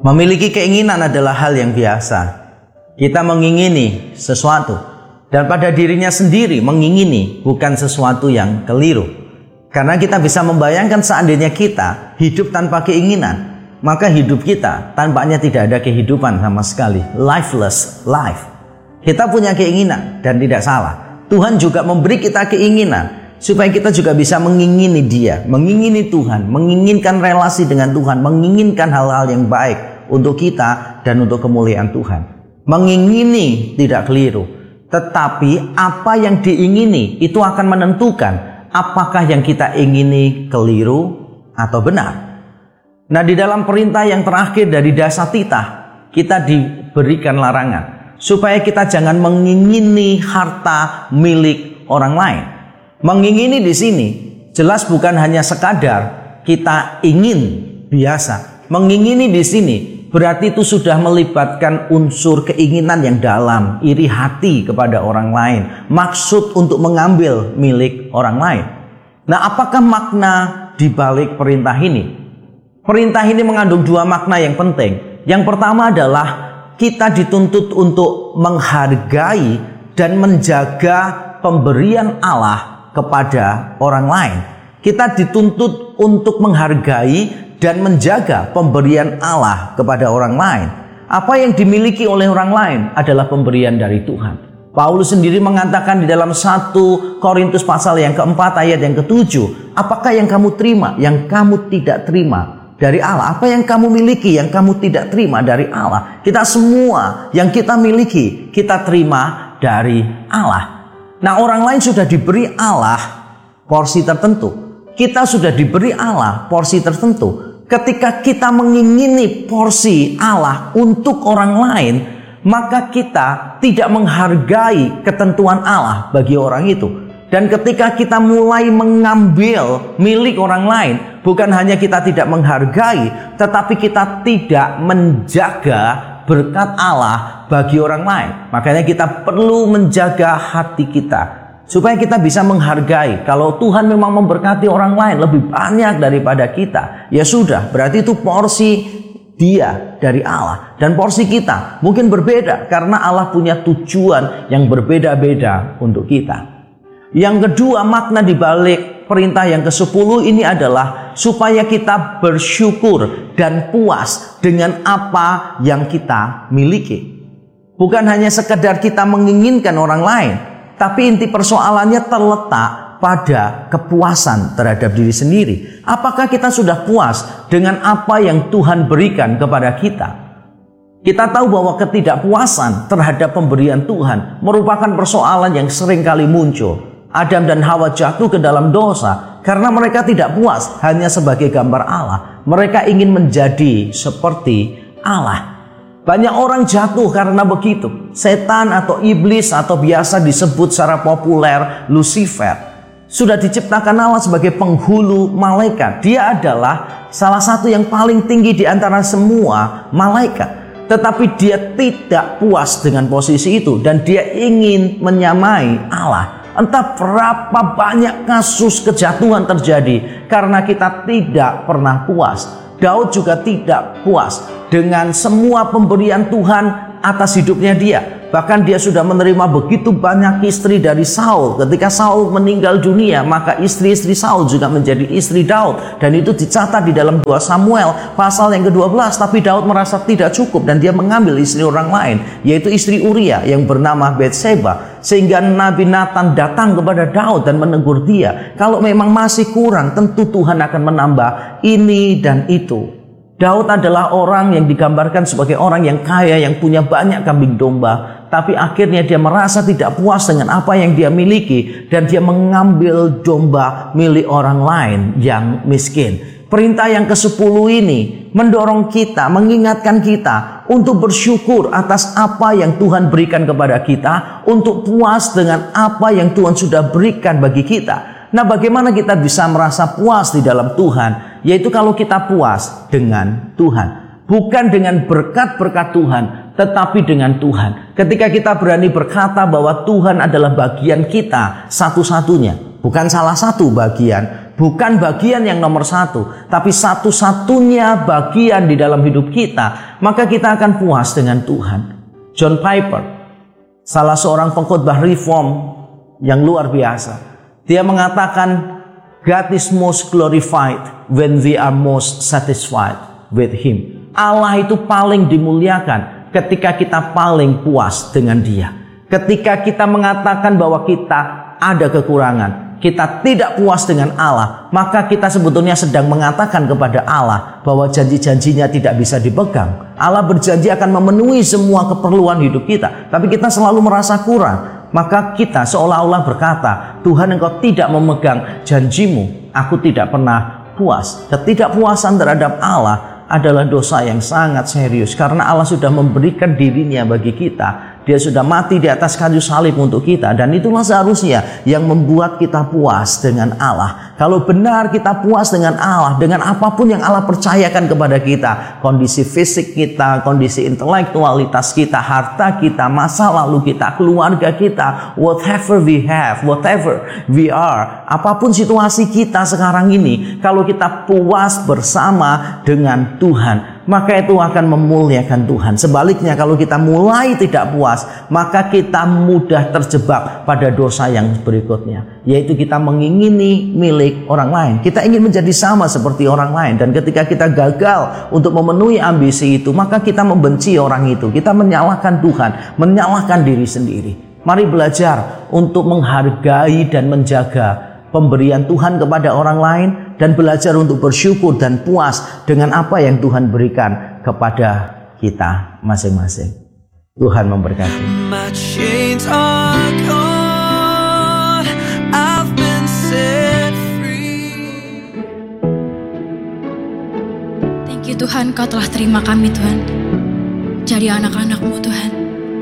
Memiliki keinginan adalah hal yang biasa. Kita mengingini sesuatu, dan pada dirinya sendiri mengingini bukan sesuatu yang keliru. Karena kita bisa membayangkan seandainya kita hidup tanpa keinginan, maka hidup kita tampaknya tidak ada kehidupan sama sekali. Lifeless life. Kita punya keinginan dan tidak salah. Tuhan juga memberi kita keinginan supaya kita juga bisa mengingini Dia, mengingini Tuhan, menginginkan relasi dengan Tuhan, menginginkan hal-hal yang baik untuk kita dan untuk kemuliaan Tuhan. Mengingini tidak keliru, tetapi apa yang diingini itu akan menentukan apakah yang kita ingini keliru atau benar. Nah, di dalam perintah yang terakhir dari Dasatitah, kita diberikan larangan supaya kita jangan mengingini harta milik orang lain. Mengingini di sini jelas bukan hanya sekadar kita ingin biasa. Mengingini di sini berarti itu sudah melibatkan unsur keinginan yang dalam, iri hati kepada orang lain, maksud untuk mengambil milik orang lain. Nah, apakah makna di balik perintah ini? Perintah ini mengandung dua makna yang penting. Yang pertama adalah kita dituntut untuk menghargai dan menjaga pemberian Allah kepada orang lain. Kita dituntut untuk menghargai dan menjaga pemberian Allah kepada orang lain. Apa yang dimiliki oleh orang lain adalah pemberian dari Tuhan. Paulus sendiri mengatakan di dalam 1 Korintus pasal yang keempat ayat yang ke-7, apakah yang kamu terima, yang kamu tidak terima dari Allah? Apa yang kamu miliki, yang kamu tidak terima dari Allah? Kita semua yang kita miliki, kita terima dari Allah. Nah, orang lain sudah diberi Allah porsi tertentu. Kita sudah diberi Allah porsi tertentu. Ketika kita mengingini porsi Allah untuk orang lain, maka kita tidak menghargai ketentuan Allah bagi orang itu. Dan ketika kita mulai mengambil milik orang lain, bukan hanya kita tidak menghargai, tetapi kita tidak menjaga berkat Allah bagi orang lain. Makanya kita perlu menjaga hati kita supaya kita bisa menghargai. Kalau Tuhan memang memberkati orang lain lebih banyak daripada kita, ya sudah, berarti itu porsi Dia dari Allah. Dan porsi kita mungkin berbeda karena Allah punya tujuan yang berbeda-beda untuk kita. Yang kedua, makna di balik perintah yang ke-10 ini adalah supaya kita bersyukur dan puas dengan apa yang kita miliki. Bukan hanya sekedar kita menginginkan orang lain, tapi inti persoalannya terletak pada kepuasan terhadap diri sendiri. Apakah kita sudah puas dengan apa yang Tuhan berikan kepada kita? Kita tahu bahwa ketidakpuasan terhadap pemberian Tuhan merupakan persoalan yang sering kali muncul. Adam dan Hawa jatuh ke dalam dosa karena mereka tidak puas hanya sebagai gambar Allah. Mereka ingin menjadi seperti Allah. Banyak orang jatuh karena begitu. Setan atau iblis atau biasa disebut secara populer Lucifer sudah diciptakan Allah sebagai penghulu malaikat. Dia adalah salah satu yang paling tinggi di antara semua malaikat. Tetapi dia tidak puas dengan posisi itu dan dia ingin menyamai Allah. Entah berapa banyak kasus kejatuhan terjadi karena kita tidak pernah puas. Daud juga tidak puas dengan semua pemberian Tuhan atas hidupnya dia. Bahkan dia sudah menerima begitu banyak istri dari Saul. Ketika Saul meninggal dunia, maka istri-istri Saul juga menjadi istri Daud. Dan itu dicatat di dalam 2 Samuel pasal yang ke-12. Tapi Daud merasa tidak cukup dan dia mengambil istri orang lain, yaitu istri Uria yang bernama Batseba. Sehingga Nabi Nathan datang kepada Daud dan menegur dia. Kalau memang masih kurang, tentu Tuhan akan menambah ini dan itu. Daud adalah orang yang digambarkan sebagai orang yang kaya, yang punya banyak kambing domba. Tapi akhirnya dia merasa tidak puas dengan apa yang dia miliki. Dan dia mengambil domba milik orang lain yang miskin. Perintah yang ke-10 ini mendorong kita, mengingatkan kita untuk bersyukur atas apa yang Tuhan berikan kepada kita. Untuk puas dengan apa yang Tuhan sudah berikan bagi kita. Nah, bagaimana kita bisa merasa puas di dalam Tuhan? Yaitu kalau kita puas dengan Tuhan. Bukan dengan berkat-berkat Tuhan, tetapi dengan Tuhan. Ketika kita berani berkata bahwa Tuhan adalah bagian kita satu-satunya. Bukan salah satu bagian, bukan bagian yang nomor satu, tapi satu-satunya bagian di dalam hidup kita, maka kita akan puas dengan Tuhan. John Piper, salah seorang pengkhotbah reform yang luar biasa, dia mengatakan, God is most glorified when we are most satisfied with Him. Allah itu paling dimuliakan ketika kita paling puas dengan Dia. Ketika kita mengatakan bahwa kita ada kekurangan, kita tidak puas dengan Allah, maka kita sebetulnya sedang mengatakan kepada Allah bahwa janji-janjinya tidak bisa dipegang. Allah berjanji akan memenuhi semua keperluan hidup kita, tapi kita selalu merasa kurang. Maka kita seolah-olah berkata, Tuhan, Engkau tidak memegang janjimu, aku tidak pernah puas. Ketidakpuasan terhadap Allah adalah dosa yang sangat serius, karena Allah sudah memberikan dirinya bagi kita. Dia sudah mati di atas kayu salib untuk kita, dan itulah seharusnya yang membuat kita puas dengan Allah. Kalau benar kita puas dengan Allah, dengan apapun yang Allah percayakan kepada kita, kondisi fisik kita, kondisi intelektualitas kita, harta kita, masa lalu kita, keluarga kita, whatever we have, whatever we are, apapun situasi kita sekarang ini, kalau kita puas bersama dengan Tuhan, maka itu akan memuliakan Tuhan. Sebaliknya, kalau kita mulai tidak puas, maka kita mudah terjebak pada dosa yang berikutnya, yaitu kita mengingini milik orang lain. Kita ingin menjadi sama seperti orang lain, dan ketika kita gagal untuk memenuhi ambisi itu, maka kita membenci orang itu. Kita menyalahkan Tuhan, menyalahkan diri sendiri. Mari belajar untuk menghargai dan menjaga pemberian Tuhan kepada orang lain, dan belajar untuk bersyukur dan puas dengan apa yang Tuhan berikan kepada kita masing-masing. Tuhan memberkati. Thank you Tuhan, Kau telah terima kami Tuhan, jadi anak-anak-Mu Tuhan.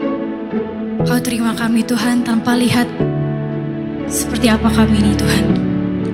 Kau terima kami Tuhan tanpa lihat seperti apa kami ini Tuhan.